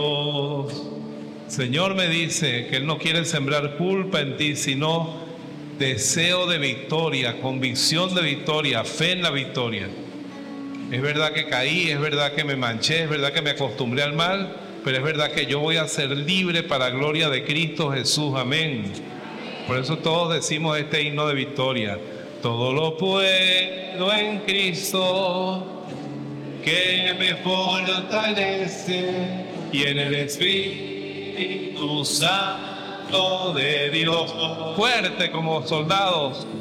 Señor me dice que Él no quiere sembrar culpa en ti, sino deseo de victoria, convicción de victoria, fe en la victoria. Es verdad que caí, es verdad que me manché, es verdad que me acostumbré al mal, pero es verdad que yo voy a ser libre para la gloria de Cristo Jesús. Amén. Por eso todos decimos este himno de victoria. Todo lo puedo en Cristo, que me fortalece, y en el Espíritu Santo de Dios. Fuerte como soldados.